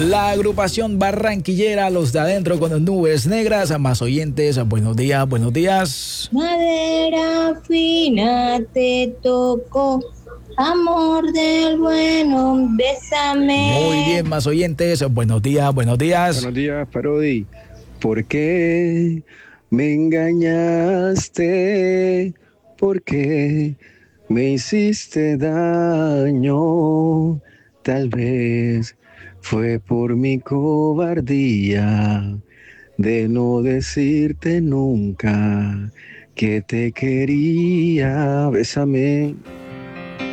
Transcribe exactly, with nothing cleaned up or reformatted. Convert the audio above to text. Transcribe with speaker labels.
Speaker 1: La agrupación barranquillera Los de Adentro con Nubes Negras. Más oyentes, buenos días, buenos días.
Speaker 2: Madera fina te tocó, amor del bueno, bésame.
Speaker 1: Muy bien, más oyentes, buenos días, buenos días.
Speaker 3: Buenos días, Parodi. ¿Por qué me engañaste? ¿Por qué me hiciste daño? Tal vez fue por mi cobardía de no decirte nunca que te quería. Bésame.